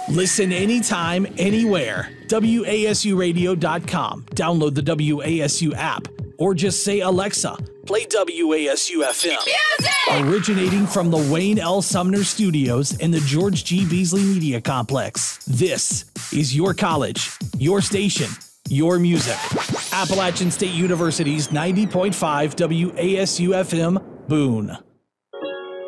Listen anytime, anywhere. WASUradio.com. Download the WASU app or just say, Alexa, play WASU FM. Music! Originating from the Wayne L. Sumner Studios in the George G. Beasley Media Complex. This is your college, your station, your music. Appalachian State University's 90.5 WASU FM, Boone.